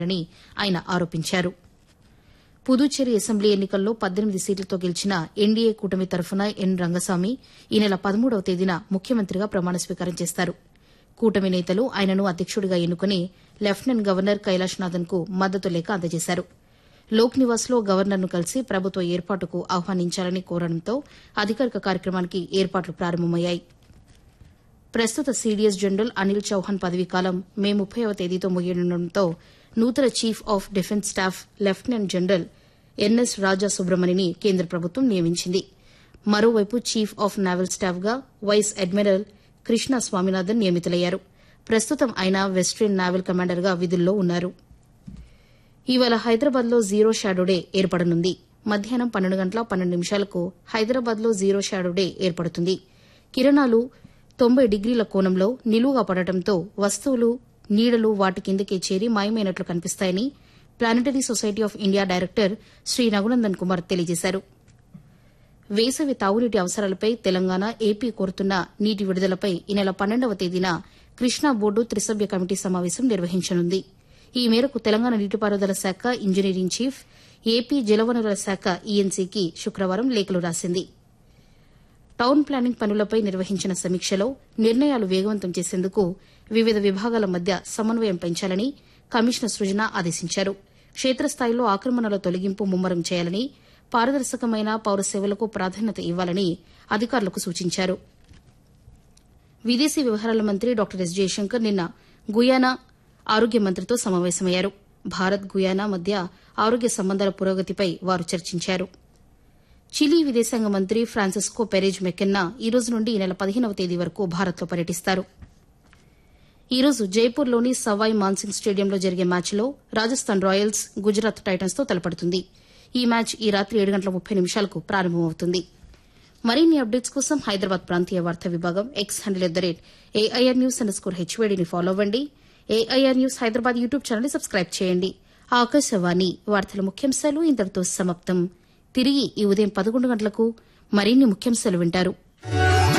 అని ఆయన ఆరోపించారు. పుదుచ్చేరి అసెంబ్లీ ఎన్నికల్లో 18 సీట్లతో గెలిచిన ఎన్డీఏ కూటమి తరఫున ఎన్ రంగస్వామి ఈ నెల 13వ తేదీన ముఖ్యమంత్రిగా ప్రమాణ స్వీకారం చేస్తారు. కూటమి నేతలు ఆయనను అధ్యకుడిగా ఎన్నుకుని లెఫ్టినెంట్ గవర్నర్ కైలాష్నాథన్ కు మద్దతు లేఖ అందజేశారు. లోక్ నివాస్లో గవర్నర్ను కలిసి ప్రభుత్వ ఏర్పాటుకు ఆహ్వానించాలని కోరడంతో అధికారిక కార్యక్రమానికి ఏర్పాట్లు ప్రారంభమయ్యాయి. ప్రస్తుత సీడీఎస్ జనరల్ అనిల్ చౌహాన్ పదవీకాలం మే 30వ తేదీతో ముగియనుండటంతో నూతన chief of defence staff lieutenant general NS రాజా సుబ్రమణిని కేంద్ర ప్రభుత్వం నియమించింది. మరోవైపు chief of naval స్టాఫ్గా vice admiral Krishna Swaminathan నియమితులయ్యారు. ప్రస్తుతం ఆయన వెస్టర్న్ నావల్ కమాండర్గా విధుల్లో ఉన్నారు. ఇవాళ హైదరాబాద్లో జీరో షాడో డే ఏర్పడనుంది. మధ్యాహ్నం 12:12 హైదరాబాద్లో జీరో షాడో డే ఏర్పడుతుంది. కిరణాలు 90 డిగ్రీల కోణంలో నిలువుగా పడటంతో వస్తువులు, నీడలు వాటి కిందకే చేరి మాయమైనట్లు కనిపిస్తాయని planetary society of India director Shri Raghunandan Kumar తెలియజేశారు. వేసవి తాగునీటి అవసరాలపై తెలంగాణ, ఏపీ కోరుతున్న నీటి విడుదలపై ఈ నెల 12వ తేదీన కృష్ణా బోర్డు త్రిసభ్య కమిటీ సమావేశం నిర్వహించనుంది. ఈ మేరకు తెలంగాణ నీటిపారుదల శాఖ ఇంజనీరింగ్ చీఫ్, ఏపీ జలవనరుల శాఖ ఈఎన్సీకి శుక్రవారం లేఖలు రాసింది. టౌన్ ప్లానింగ్ పనులపై నిర్వహించిన సమీక్షలో నిర్ణయాలు వేగవంతం చేసేందుకు వివిధ విభాగాల మధ్య సమన్వయం పెంచాలని కమిషనర్ సృజన ఆదేశించారు. క్షేత్రస్థాయిలో ఆక్రమణల తొలగింపు ముమ్మరం చేయాలని, పారదర్శకమైన పౌర సేవలకు ప్రాధాన్యత ఇవ్వాలని అధికారులకు సూచించారు. విదేశీ వ్యవహారాల మంత్రి డాక్టర్ ఎస్ జయశంకర్ నిన్న గుయానా ఆరోగ్య మంత్రితో సమావేశమయ్యారు. భారత్ గుయానా మధ్య ఆరోగ్య సంబంధాల పురోగతిపై వారు చర్చించారు. చిలీ విదేశాంగ మంత్రి ఫ్రాన్సిస్కో పెరేజ్ మెకెన్నా ఈ రోజు నుండి ఈ నెల 15వ తేదీ వరకు భారత్లో పర్యటిస్తారు. ఈ రోజు జైపూర్లోని సవాయ్ మాన్సింగ్ స్టేడియంలో జరిగే మ్యాచ్లో రాజస్థాన్ రాయల్స్ గుజరాత్ టైటన్స్తో తలపడుతుంది. ఈ మ్యాచ్ ఈ రాత్రి 7:30 ప్రారంభమవుతుంది. మరిన్ని అప్డేట్స్ కోసం హైదరాబాద్ ప్రాంతీయ వార్తా విభాగం ఎక్స్ హ్యాండిల్ @AIR News_HVDని ఫాలో అవ్వండి. AIR news Hyderabad YouTube channel subscribe చేయండి. ఆకాశవాణి వార్తల ముఖ్యాంశాలు ఇంతటితో సమాప్తం. తిరిగి ఈ ఉదయం 11 గంటలకు మరిన్ని ముఖ్యాంశాలు వింటారు.